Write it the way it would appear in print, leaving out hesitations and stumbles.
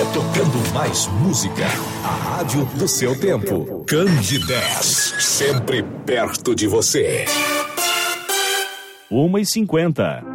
tocando mais música. A rádio do seu tempo. Candidez, sempre perto de você. 1h50.